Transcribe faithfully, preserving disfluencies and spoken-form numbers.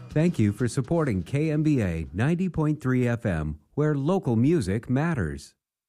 Thank you for supporting K M B A ninety point three F M, where local music matters.